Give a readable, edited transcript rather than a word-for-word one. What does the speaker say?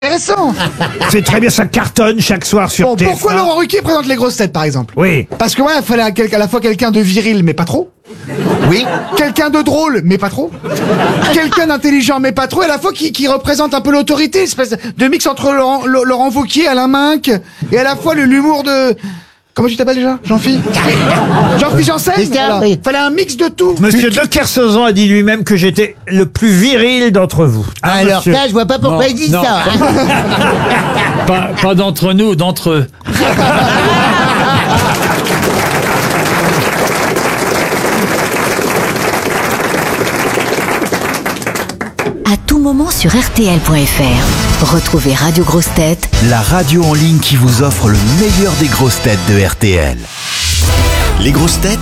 Intéressant. C'est très bien, ça cartonne chaque soir sur Bon, TF1. pourquoi Laurent Ruquier présente les grosses têtes, par exemple? Oui. Parce que ouais, il fallait à la fois quelqu'un de viril, mais pas trop. Oui. Quelqu'un de drôle, mais pas trop. Quelqu'un d'intelligent, mais pas trop. Et à la fois qui représente un peu l'autorité, espèce de mix entre Laurent Wauquiez, Alain Minck, et à la fois l'humour de... Comment tu t'appelles déjà? Jean-Philippe Janssen. C'est ça, Voilà. oui. Fallait un mix de tout. Monsieur de Kersauzon a dit lui-même que j'étais le plus viril d'entre vous. Ah, Alors monsieur. ça, je vois pas pourquoi il dit non. ça. Hein. Pas d'entre nous, d'entre eux. À tout moment sur RTL.fr. Retrouvez Radio Grosses Têtes La radio en ligne qui vous offre le meilleur des grosses têtes de RTL. Les grosses têtes